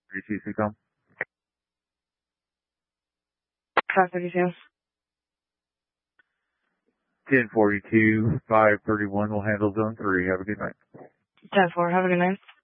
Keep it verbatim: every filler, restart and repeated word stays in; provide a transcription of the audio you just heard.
three two C com. five thirty-two. ten forty-two, five thirty-one will handle zone three. Have a good night. ten four. Have a good night.